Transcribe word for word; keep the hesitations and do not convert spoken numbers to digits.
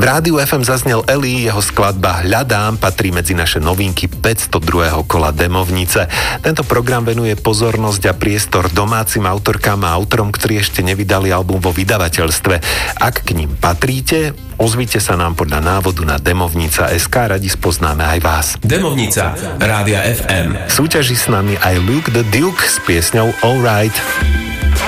V Rádiu ef em zaznel Eli, jeho skladba Hľadám patrí medzi naše novinky päťstodruhého kola Demovnice. Tento program venuje pozornosť a priestor domácim autorkám a autorom, ktorí ešte nevydali album vo vydavateľstve. Ak k ním patríte, ozvite sa nám podľa návodu na demovnica bodka es ká, radi spoznáme aj vás. Demovnica, Rádia ef em. Súťaží s nami aj Luke the Duke s piesňou All Right.